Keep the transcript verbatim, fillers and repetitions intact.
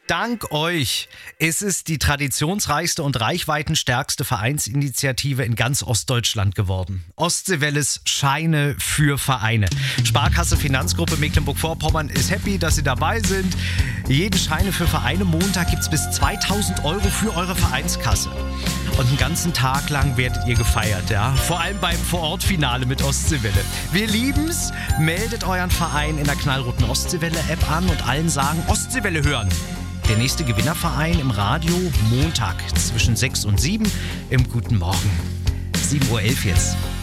Dank euch ist es die traditionsreichste und reichweitenstärkste Vereinsinitiative in ganz Ostdeutschland geworden. Ostseewelles Scheine für Vereine. Sparkasse Finanzgruppe Mecklenburg-Vorpommern ist happy, dass Sie dabei sind. Jeden Scheine für Vereine Montag gibt es bis zweitausend Euro für eure Vereinskasse. Und einen ganzen Tag lang werdet ihr gefeiert, ja. Vor allem beim Vorortfinale mit Ostseewelle. Wir lieben's. Meldet euren Verein in der knallroten Ostseewelle-App an und allen sagen, Ostseewelle hören. Der nächste Gewinnerverein im Radio Montag zwischen sechs und sieben im Guten Morgen. sieben Uhr elf jetzt.